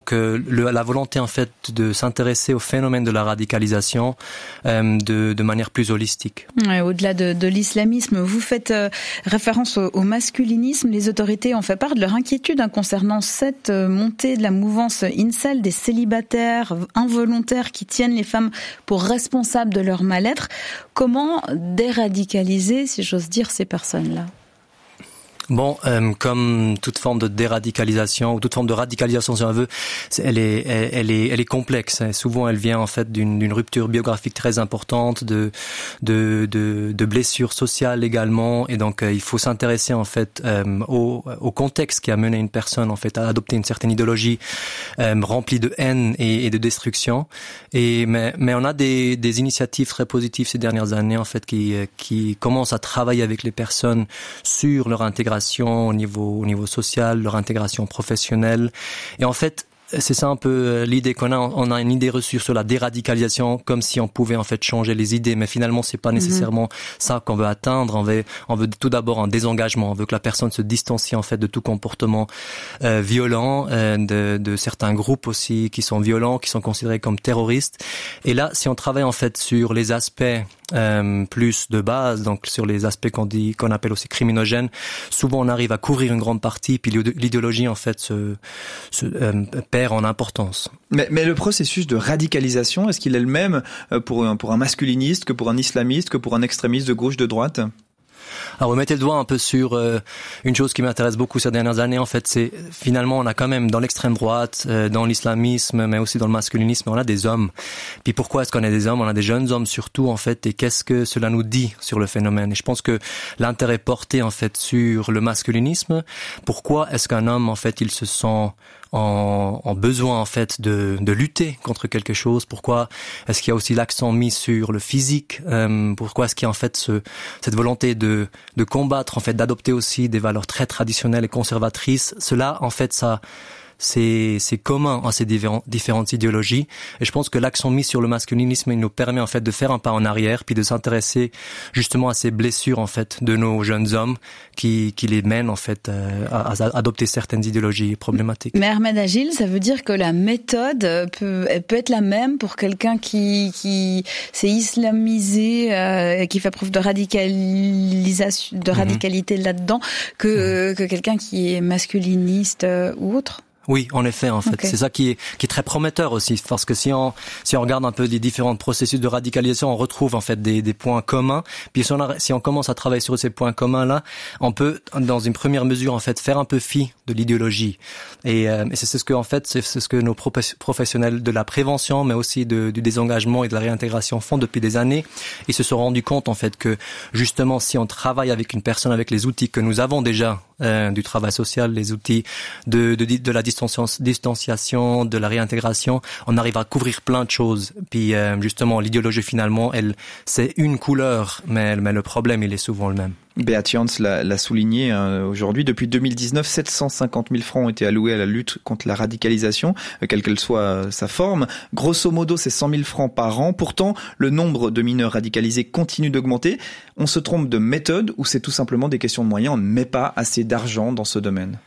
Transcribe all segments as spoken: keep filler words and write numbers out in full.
donc euh, le, la volonté en fait de s'intéresser au phénomène de la radicalisation euh, de, de manière plus holistique. Ouais, au-delà de, de l'islamisme, vous faites euh, référence au, au masculinisme. Les autorités ont fait part de leur inquiétude hein, concernant cette euh, montée de la mouvance incel, des célibataires involontaires qui tiennent les femmes pour responsables de leur mal-être. Comment déradicaliser, si j'ose dire, ces personnes-là ? Bon, euh, comme toute forme de déradicalisation ou toute forme de radicalisation, si on veut, elle est, elle, elle est, elle est complexe. Souvent, elle vient en fait d'une, d'une rupture biographique très importante, de, de, de, de blessures sociales également, et donc euh, il faut s'intéresser en fait euh, au, au contexte qui a mené une personne en fait à adopter une certaine idéologie euh, remplie de haine et, et de destruction. Et mais, mais on a des, des initiatives très positives ces dernières années en fait qui, qui commencent à travailler avec les personnes sur leur intégration au niveau, au niveau social, leur intégration professionnelle. Et en fait, c'est ça un peu l'idée qu'on a. On a une idée reçue sur la déradicalisation, comme si on pouvait en fait changer les idées, mais finalement c'est pas nécessairement mm-hmm. ça qu'on veut atteindre. On veut, on veut tout d'abord un désengagement. On veut que la personne se distancie en fait de tout comportement euh, violent, euh, de, de certains groupes aussi qui sont violents, qui sont considérés comme terroristes. Et là, si on travaille en fait sur les aspects Euh, plus de base, donc sur les aspects qu'on dit, qu'on appelle aussi criminogènes, souvent on arrive à couvrir une grande partie, puis l'idéologie en fait se, se euh, perd en importance. Mais, mais le processus de radicalisation, est-ce qu'il est le même pour un, pour un masculiniste que pour un islamiste, que pour un extrémiste de gauche, de droite ? Alors, vous mettez le doigt un peu sur euh, une chose qui m'intéresse beaucoup ces dernières années. En fait, c'est finalement, on a quand même dans l'extrême droite, euh, dans l'islamisme, mais aussi dans le masculinisme, on a des hommes. Puis pourquoi est-ce qu'on a des hommes ? On a des jeunes hommes surtout, en fait. Et qu'est-ce que cela nous dit sur le phénomène ? Et je pense que l'intérêt porté, en fait, sur le masculinisme, pourquoi est-ce qu'un homme, en fait, il se sent en, en besoin en fait de, de lutter contre quelque chose? Pourquoi est-ce qu'il y a aussi l'accent mis sur le physique? euh, Pourquoi est-ce qu'il y a en fait ce, cette volonté de, de combattre, en fait, d'adopter aussi des valeurs très traditionnelles et conservatrices? Cela, en fait, ça... C'est, c'est commun à ces différents, différentes idéologies. Et je pense que l'accent mis sur le masculinisme, il nous permet en fait de faire un pas en arrière, puis de s'intéresser justement à ces blessures en fait de nos jeunes hommes qui, qui les mènent en fait à, à adopter certaines idéologies problématiques. Mais Ahmed Agil, ça veut dire que la méthode peut, elle peut être la même pour quelqu'un qui, qui s'est islamisé, euh, qui fait preuve de radicalisation, de radicalité mm-hmm. là-dedans, que, mm-hmm. que quelqu'un qui est masculiniste euh, ou autre? Oui, en effet, en fait, okay. C'est ça qui est qui est très prometteur aussi, parce que si on si on regarde un peu les différents processus de radicalisation, on retrouve en fait des des points communs. Puis si on a, si on commence à travailler sur ces points communs là, on peut dans une première mesure en fait faire un peu fi de l'idéologie. Et, euh, et c'est ce que en fait c'est, c'est ce que nos professionnels de la prévention, mais aussi de, du désengagement et de la réintégration font depuis des années. Ils se sont rendus compte en fait que justement si on travaille avec une personne avec les outils que nous avons déjà euh, du travail social, les outils de de, de la distanciation, de la réintégration, on arrive à couvrir plein de choses. Puis euh, justement, l'idéologie finalement, elle, c'est une couleur, mais, mais le problème, il est souvent le même. Beat Jans l'a, l'a souligné hein, aujourd'hui. Depuis deux mille dix-neuf, sept cent cinquante mille francs ont été alloués à la lutte contre la radicalisation, quelle qu'elle soit sa forme. Grosso modo, c'est cent mille francs par an. Pourtant, le nombre de mineurs radicalisés continue d'augmenter. On se trompe de méthode ou c'est tout simplement des questions de moyens? On ne met pas assez d'argent dans ce domaine?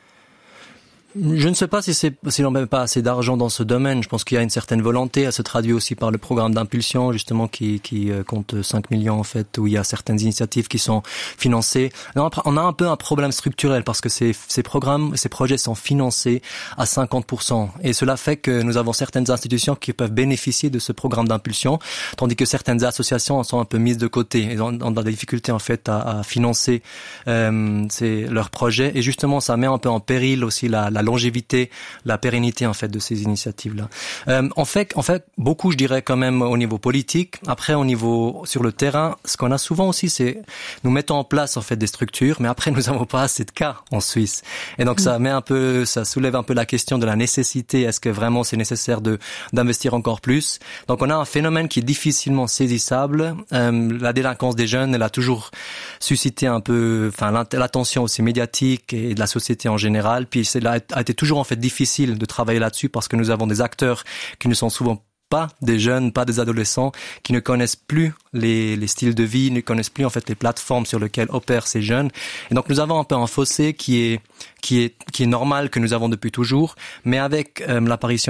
Je ne sais pas si c'est si l'on met pas assez d'argent dans ce domaine. Je pense qu'il y a une certaine volonté. Elle se traduit aussi par le programme d'impulsion, justement, qui qui compte cinq millions en fait, où il y a certaines initiatives qui sont financées. Non, on a un peu un problème structurel parce que ces ces programmes, ces projets sont financés à cinquante pour cent, et cela fait que nous avons certaines institutions qui peuvent bénéficier de ce programme d'impulsion, tandis que certaines associations sont un peu mises de côté. Elles ont, ont des difficultés en fait à, à financer euh, ces, leurs projets, et justement, ça met un peu en péril aussi la, la longévité, la pérennité en fait de ces initiatives-là. Euh, on fait, on fait beaucoup, je dirais quand même au niveau politique. Après, au niveau sur le terrain, ce qu'on a souvent aussi, c'est nous mettons en place en fait des structures, mais après nous n'avons pas assez de cas en Suisse. Et donc mmh. ça met un peu, ça soulève un peu la question de la nécessité. Est-ce que vraiment c'est nécessaire de d'investir encore plus? Donc on a un phénomène qui est difficilement saisissable. Euh, la délinquance des jeunes, elle a toujours suscité un peu, enfin l'attention aussi médiatique et de la société en général. Puis c'est là a été toujours en fait difficile de travailler là-dessus parce que nous avons des acteurs qui ne sont souvent pas des jeunes, pas des adolescents, qui ne connaissent plus les, les styles de vie, ne connaissent plus en fait les plateformes sur lesquelles opèrent ces jeunes. Et donc nous avons un peu un fossé qui est qui est qui est normal, que nous avons depuis toujours, mais avec euh, l'apparition